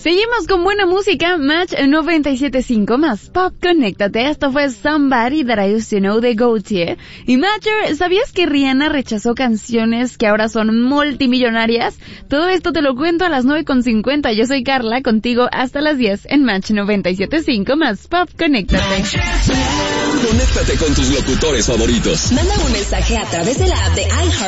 Seguimos con buena música, Match 97.5 más Pop, conéctate. Esto fue Somebody That I Used to Know de Gautier. Y Matcher, ¿sabías que Rihanna rechazó canciones que ahora son multimillonarias? Todo esto te lo cuento a las 9:50. Yo soy Carla, contigo hasta las 10 en Match 97.5 más Pop, conéctate. Conéctate con tus locutores favoritos. Manda un mensaje a través de la app de iHeart